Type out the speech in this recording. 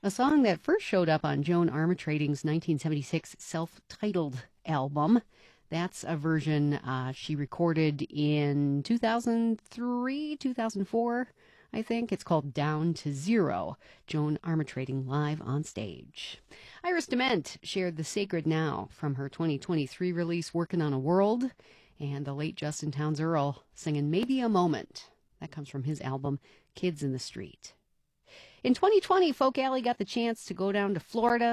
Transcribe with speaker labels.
Speaker 1: A song that first showed up on Joan Armatrading's 1976 self-titled album. That's a version she recorded in 2003, 2004, I think. It's called Down to Zero. Joan Armatrading live on stage. Iris DeMent shared The Sacred Now from her 2023 release Working on a World. And the late Justin Townes Earle singing Maybe a Moment. That comes from his album Kids in the Street. In 2020, Folk Alley got the chance to go down to Florida